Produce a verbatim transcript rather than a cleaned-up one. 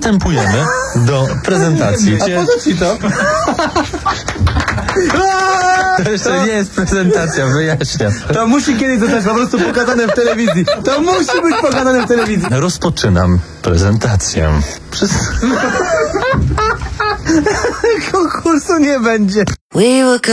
przystępujemy do prezentacji. A po co ci to? To jeszcze nie jest prezentacja, wyjaśniam. To musi kiedyś zostać po prostu pokazane w telewizji. To musi być pokazane w telewizji. Rozpoczynam prezentację. Przez... Konkursu nie będzie. We were